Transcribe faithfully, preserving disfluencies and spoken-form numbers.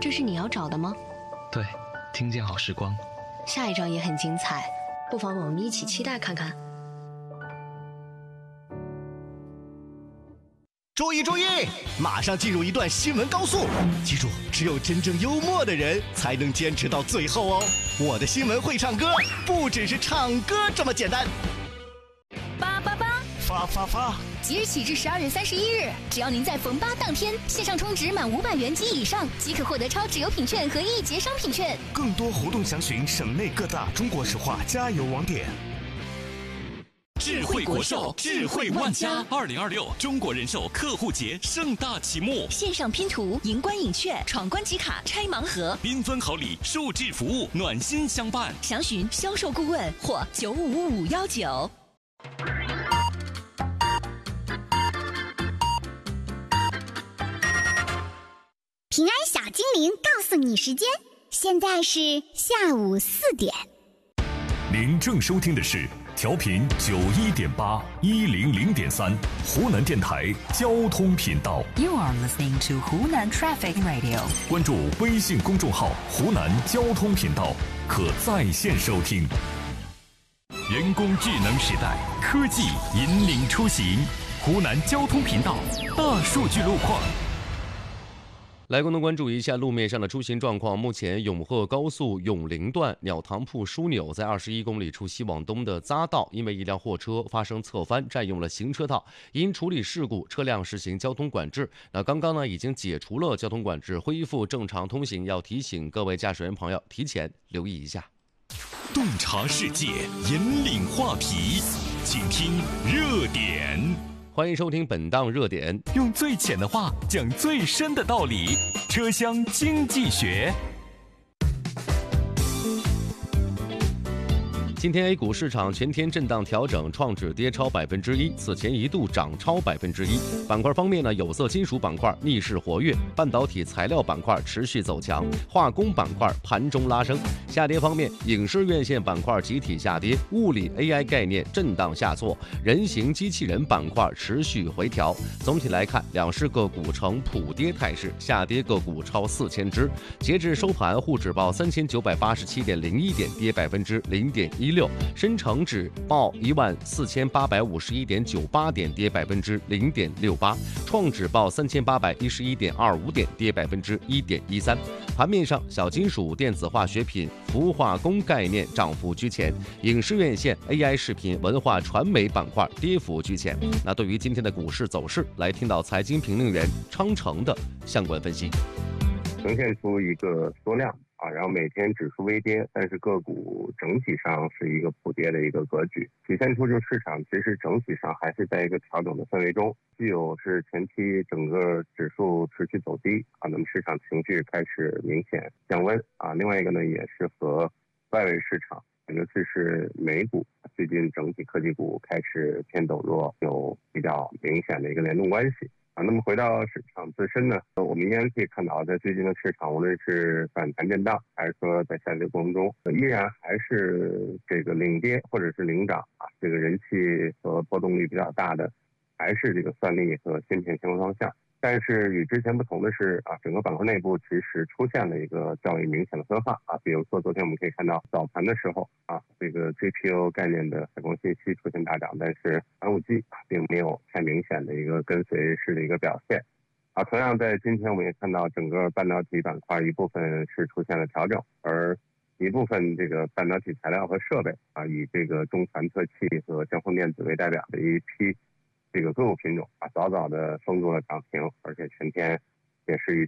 这是你要找的吗？ 对，听见好时光。 下一章也很精彩，不妨我们一起期待看看。 注意注意，马上进入一段新闻高速，记住，只有真正幽默的人才能坚持到最后哦。我的新闻会唱歌，不只是唱歌这么简单。 八八八， 发发发！ 即日起至十二月三十一日，只要您在逢八当天线上充值满五百元及以上，即可获得超值有品券和一节商品券。 更多活动详询省内各大中国石化加油网点。 智慧国寿，智慧万家。二零二六中国人寿客户节盛大启幕， 线上拼图、赢官影券、闯关集卡、拆盲盒， 缤纷好礼，数字服务，暖心相伴。 详询销售顾问或九五五五幺九。 平安小精灵告诉你时间，现在是下午四点。 您正收听的是调频九一点八一零零点三湖南电台交通频道。 You are listening to 湖南 Traffic Radio。 关注微信公众号湖南交通频道，可在线收听。人工智能时代，科技引领出行。湖南交通频道大数据路况。 来共同关注一下路面上的出行状况。目前永鹤高速永陵段鸟塘铺枢纽在二十一公里处西往东的匝道，因为一辆货车发生侧翻，占用了行车道，因处理事故，车辆实行交通管制。那刚刚呢已经解除了交通管制，恢复正常通行，要提醒各位驾驶员朋友提前留意一下。 洞察世界，引领话题，请听热点。 欢迎收听本档热点， 用最浅的话讲最深的道理，车厢经济学。 今天 A 股市场全天震荡调整，创指跌超百分之一，此前一度涨超百分之一。板块方面呢，有色金属板块逆势活跃，半导体材料板块持续走强，化工板块盘中拉升。下跌方面，影视院线板块集体下跌，物理 A I 概念震荡下挫，人形机器人板块持续回调。总体来看，两市个股呈普跌态势，下跌个股超四千只。截至收盘，沪指报三千九百八十七点零一点，跌百分之零点一六。深成指报一万四千八百五十一点九八点，跌百分之零点六八；创指报三千八百一十一点二五点，跌百分之一点一三。盘面上，小金属、电子化学品、氟化工概念涨幅居前，影视院线、A I 视频、文化传媒板块跌幅居前。那对于今天的股市走势，来听到财经评论员昌成的相关分析。 呈现出一个缩量啊，然后每天指数微跌，但是个股整体上是一个普跌的一个格局，体现出就是市场其实整体上还是在一个调整的氛围中，既有是前期整个指数持续走低啊，那么市场情绪开始明显降温啊，另外一个呢也是和外围市场，尤其是美股最近整体科技股开始偏走弱有比较明显的一个联动关系。啊，那么回到市场自身呢，我们依然可以看到，在最近的市场，无论是反弹震荡，还是说在下跌过程中，依然还是这个领跌或者是领涨啊，这个人气和波动率比较大的，还是这个算力和芯片相关方向。但是与之前不同的是啊，整个板块内部其实出现了一个较为明显的分化啊，比如说昨天我们可以看到早盘的时候啊，这个 G P U 概念的海光信息出现大涨，但是寒武纪并没有太明显的一个跟随式的一个表现啊。同样在今天我们也看到整个半导体板块一部分是出现了调整，而一部分这个半导体材料和设备啊，以这个中传特器和江峰电子为代表的一批这个个股品种啊，早早的封住了涨停，而且全天也是以